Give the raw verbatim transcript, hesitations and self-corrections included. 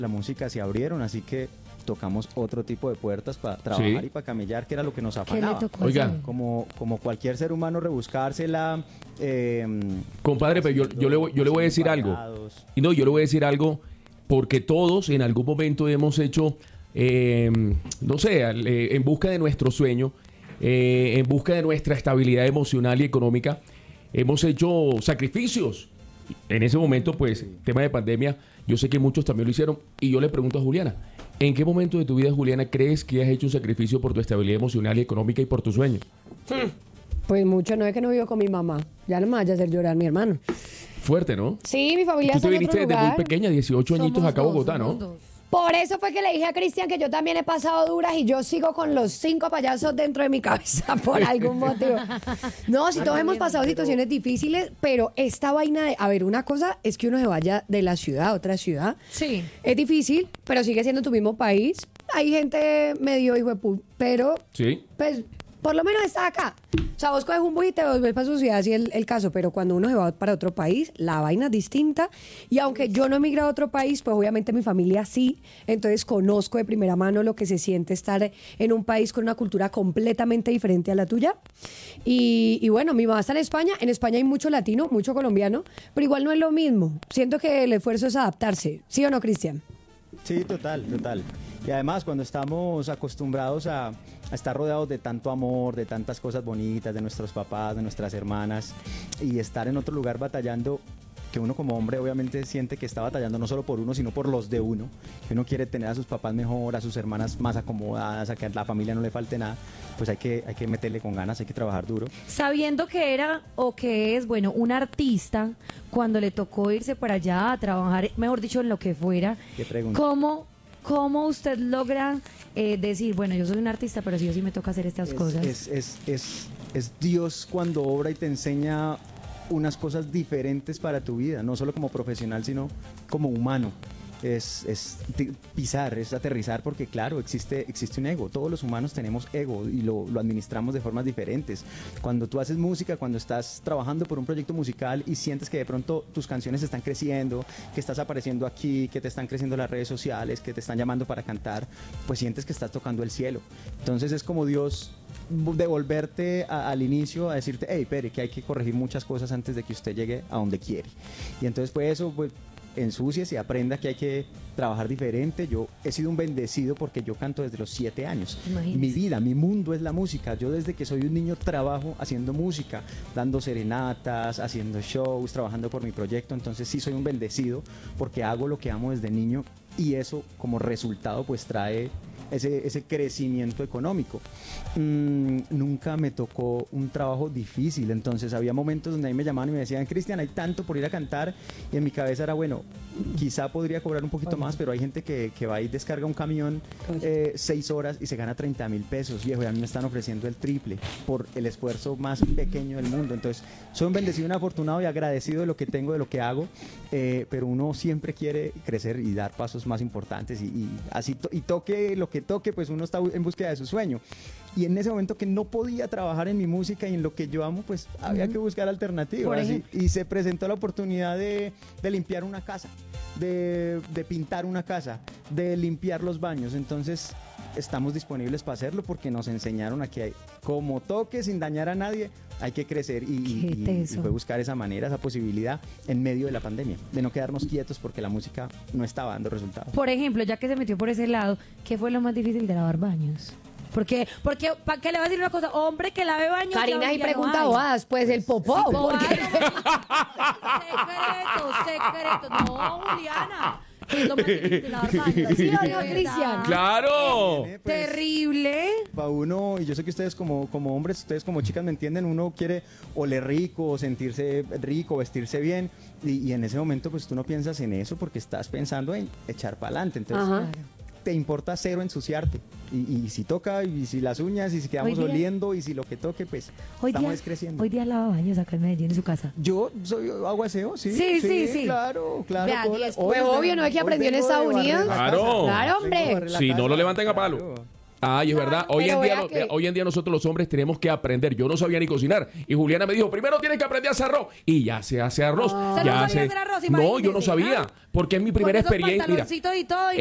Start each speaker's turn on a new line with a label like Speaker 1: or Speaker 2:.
Speaker 1: la música se abrieron, así que tocamos otro tipo de puertas para trabajar
Speaker 2: Sí.
Speaker 1: y para camellar, que era lo que nos
Speaker 3: ¿Qué le
Speaker 1: afanaba.
Speaker 3: tocó
Speaker 2: Oiga.
Speaker 3: hacer?
Speaker 1: Como, como cualquier ser humano, rebuscársela. Eh,
Speaker 2: Compadre, pero yo, yo, le, voy- yo le voy a decir algo.
Speaker 1: parados.
Speaker 2: Y no, yo le voy a decir algo porque todos en algún momento hemos hecho, eh, no sé, al- eh, en busca de nuestro sueño, eh, en busca de nuestra estabilidad emocional y económica, hemos hecho sacrificios. En ese momento, pues, tema de pandemia, yo sé que muchos también lo hicieron. Y yo le pregunto a Juliana, ¿en qué momento de tu vida, Juliana, crees que has hecho un sacrificio por tu estabilidad emocional y económica y por tu sueño?
Speaker 3: Pues mucho, no es que no vivo con mi mamá. Ya no me vaya a hacer llorar mi hermano.
Speaker 2: Fuerte, ¿no?
Speaker 3: Sí, mi familia
Speaker 2: Tú
Speaker 3: está
Speaker 2: te
Speaker 3: en
Speaker 2: viniste
Speaker 3: otro
Speaker 2: desde muy
Speaker 3: lugar.
Speaker 2: pequeña, dieciocho añitos
Speaker 4: Somos
Speaker 2: acá a
Speaker 4: dos,
Speaker 2: Bogotá,
Speaker 4: somos
Speaker 2: ¿no?
Speaker 4: dos.
Speaker 3: Por eso fue que le dije a Cristian que yo también he pasado duras y yo sigo con los cinco payasos dentro de mi cabeza por algún motivo. No, si todos hemos pasado situaciones difíciles, pero esta vaina de... A ver, una cosa es que uno se vaya de la ciudad a otra ciudad.
Speaker 4: Sí.
Speaker 3: Es difícil, pero sigue siendo tu mismo país. Hay gente medio hijo de pu... Pero,
Speaker 2: Sí.
Speaker 3: pues, por lo menos está acá. O sea, vos coges un bus y te volvés para su ciudad, así es el, el caso. Pero cuando uno se va para otro país, la vaina es distinta. Y aunque yo no he migrado a otro país, pues obviamente mi familia sí. Entonces conozco de primera mano lo que se siente estar en un país con una cultura completamente diferente a la tuya. Y, y bueno, mi mamá está en España. En España hay mucho latino, mucho colombiano. Pero igual no es lo mismo. Siento que el esfuerzo es adaptarse. ¿Sí o no, Cristian?
Speaker 1: Sí, total, total. Y además, cuando estamos acostumbrados a, a estar rodeados de tanto amor, de tantas cosas bonitas, de nuestros papás, de nuestras hermanas, y estar en otro lugar batallando, que uno como hombre obviamente siente que está batallando no solo por uno, sino por los de uno, que uno quiere tener a sus papás mejor, a sus hermanas más acomodadas, a que a la familia no le falte nada, pues hay que, hay que meterle con ganas, hay que trabajar duro.
Speaker 4: Sabiendo que era o que es, bueno, un artista, cuando le tocó irse para allá a trabajar, mejor dicho, en lo que fuera,
Speaker 1: ¿Qué pregunta?
Speaker 4: ¿cómo, cómo usted logra eh, decir, bueno, yo soy un artista, pero sí o sí me toca hacer estas
Speaker 1: es,
Speaker 4: cosas?
Speaker 1: Es, es, es, es Dios cuando obra y te enseña unas cosas diferentes para tu vida, no solo como profesional, sino como humano. Es, es ti- pisar, es aterrizar, porque claro, existe, existe un ego. Todos los humanos tenemos ego y lo, lo administramos de formas diferentes. Cuando tú haces música, cuando estás trabajando por un proyecto musical y sientes que de pronto tus canciones están creciendo, que estás apareciendo aquí, que te están creciendo las redes sociales, que te están llamando para cantar, pues sientes que estás tocando el cielo. Entonces es como Dios devolverte a- al inicio a decirte, hey, Pere, que hay que corregir muchas cosas antes de que usted llegue a donde quiere. Y entonces pues eso, pues ensucies y aprenda que hay que trabajar diferente. Yo he sido un bendecido porque yo canto desde los siete años.
Speaker 4: Imagínese.
Speaker 1: Mi vida, mi mundo es la música. Yo desde que soy un niño trabajo haciendo música, dando serenatas, haciendo shows, trabajando por mi proyecto. Entonces sí soy un bendecido porque hago lo que amo desde niño y eso como resultado pues trae ese, ese crecimiento económico. Mm, nunca me tocó un trabajo difícil, entonces había momentos donde ahí me llamaban y me decían, Cristian, hay tanto por ir a cantar, y en mi cabeza era, bueno, quizá podría cobrar un poquito más, pero hay gente que, que va y descarga un camión eh, seis horas y se gana treinta mil pesos, viejo, y a mí me están ofreciendo el triple por el esfuerzo más pequeño del mundo. Entonces soy un bendecido, un afortunado y agradecido de lo que tengo, de lo que hago, eh, pero uno siempre quiere crecer y dar pasos más importantes, y, y así to- y toque lo que toque, pues uno está bu- en búsqueda de su sueño. Y en ese momento que no podía trabajar en mi música y en lo que yo amo, pues había que buscar
Speaker 4: Por
Speaker 1: alternativas. Y,
Speaker 4: ejemplo.
Speaker 1: y se presentó la oportunidad de, de limpiar una casa, de, de pintar una casa, de limpiar los baños. Entonces estamos disponibles para hacerlo porque nos enseñaron a que hay, como toque sin dañar a nadie, hay que crecer y, y-
Speaker 4: Qué
Speaker 1: y- y
Speaker 4: teso.
Speaker 1: fue buscar esa manera, esa posibilidad en medio de la pandemia, de no quedarnos quietos porque la música no estaba dando resultados.
Speaker 4: Por ejemplo, ya que se metió por ese lado, ¿qué fue lo más difícil de lavar baños? Porque, porque ¿para qué le va a decir una cosa? Hombre que lave baños.
Speaker 3: Karina,
Speaker 4: Claudia,
Speaker 3: y
Speaker 4: no
Speaker 3: pregunta
Speaker 4: hay.
Speaker 3: bobadas, pues el popó.
Speaker 4: No
Speaker 3: porque-
Speaker 4: hay, secreto, secreto. No, Juliana. ¿Qué es lo más difícil de lavar baños?
Speaker 3: ¿Sí o no,
Speaker 4: De verdad.
Speaker 3: Cristian?
Speaker 2: ¡Claro!
Speaker 1: Eh, pues,
Speaker 4: Terrible.
Speaker 1: para uno, y yo sé que ustedes como, como hombres, ustedes como chicas me entienden, uno quiere oler rico, o sentirse rico, vestirse bien, y, y en ese momento pues tú no piensas en eso porque estás pensando en echar para adelante, entonces
Speaker 3: Ajá.
Speaker 1: te importa cero ensuciarte, y, y si toca, y si las uñas, y si quedamos
Speaker 4: Hoy día-
Speaker 1: oliendo, y si lo que toque, pues
Speaker 4: Hoy
Speaker 1: estamos
Speaker 4: día,
Speaker 1: descreciendo.
Speaker 4: hoy día lava baños acá en Medellín, en su casa.
Speaker 1: Yo soy aguaceo, sí.
Speaker 4: Sí, sí, sí.
Speaker 1: Claro, claro.
Speaker 4: Vea,
Speaker 1: puedo-
Speaker 4: diez-
Speaker 1: hoy
Speaker 3: Pues
Speaker 1: vengo-
Speaker 3: obvio, ¿no es que
Speaker 1: hoy
Speaker 3: aprendió en
Speaker 1: vengo
Speaker 3: Estados
Speaker 1: de barrer
Speaker 3: Unidos?
Speaker 1: la
Speaker 2: Claro.
Speaker 1: casa.
Speaker 3: Claro, hombre.
Speaker 1: Vengo de barrer la
Speaker 2: Si no,
Speaker 1: casa.
Speaker 2: lo levantan a palo.
Speaker 1: Claro.
Speaker 2: Ay, es verdad. Hoy
Speaker 3: Pero
Speaker 2: en, día,
Speaker 3: vea
Speaker 2: lo-
Speaker 3: que-
Speaker 2: hoy en día nosotros los hombres tenemos que aprender. Yo no sabía ni cocinar. Y Juliana me dijo, primero tienes que aprender a hacer arroz. Y ya se hace arroz.
Speaker 4: Usted
Speaker 2: ya
Speaker 4: no sabía
Speaker 2: se-
Speaker 4: hacer arroz,
Speaker 2: No, yo no
Speaker 4: imagínese,
Speaker 2: sabía.
Speaker 4: ¿ah?
Speaker 2: Porque es mi
Speaker 4: Con
Speaker 2: primera
Speaker 4: esos
Speaker 2: experiencia. Mira,
Speaker 4: pantaloncitos y todo,